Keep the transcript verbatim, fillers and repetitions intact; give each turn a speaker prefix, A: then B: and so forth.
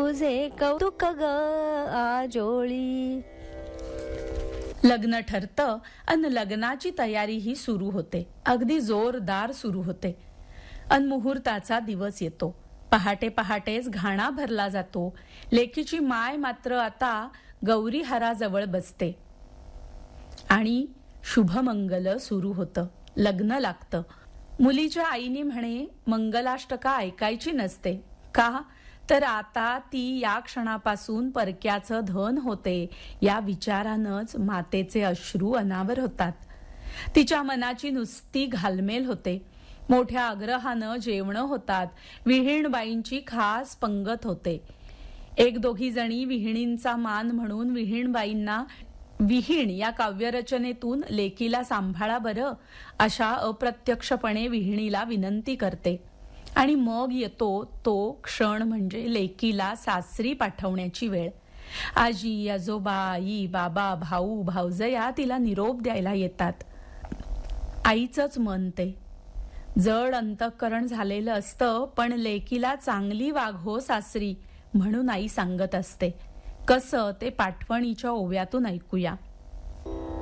A: तुझे कौतुक ग आजोळी.
B: लग्न ठरतं अन लग्नाची तयारी ही सुरू होते, अगदी जोरदार सुरू होते. अन मुहूर्ताचा दिवस येतो. पहाटे पहाटेच घाणा भरला जातो. लेकीची माय मात्र आता गौरी हाराजवळ बसते आणि शुभमंगल सुरू होतं. लग्न लागतं. मुलीच्या आईने म्हणे मंगलाष्टका ऐकायची नसते. का तर आता ती या क्षणापासून परक्याचं धन होते या विचारानंच मातेचे अश्रू अनावर होतात. तिच्या मनाची नुसती घालमेल होते. मोठ्या आग्रहानं जेवणं होतात. विहीणबाईंची खास पंगत होते. एक दोघी जणी विहिणींचा मान म्हणून विहीणबाईंना विहीण या काव्यरचनेतून लेकीला सांभाळा बरं अशा अप्रत्यक्षपणे विहिणीला विनंती करते. आणि मग येतो तो क्षण म्हणजे लेकीला सासरी पाठवण्याची वेळ. आजी आजोबा आई बाबा भाऊ भाऊजया तिला निरोप द्यायला येतात. आईचंच मन ते जड अंतःकरण झालेलं असतं, पण लेकीला चांगली वाघ सासरी म्हणून आई सांगत असते. कसं ते पाठवणीच्या ओव्यातून ऐकूया.